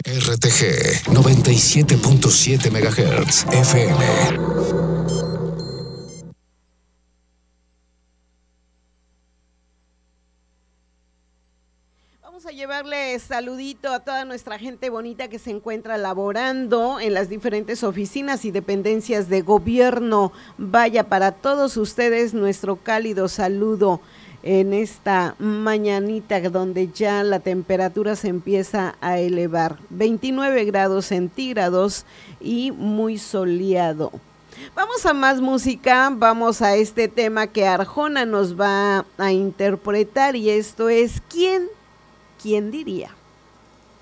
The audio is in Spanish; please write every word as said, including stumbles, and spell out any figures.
R T G noventa y siete punto siete megahertz F M. Vamos a llevarle saludito a toda nuestra gente bonita que se encuentra laborando en las diferentes oficinas y dependencias de gobierno. Vaya, para todos ustedes nuestro cálido saludo en esta mañanita donde ya la temperatura se empieza a elevar. veintinueve grados centígrados y muy soleado. Vamos a más música, vamos a este tema que Arjona nos va a interpretar y esto es ¿Quién? ¿Quién diría?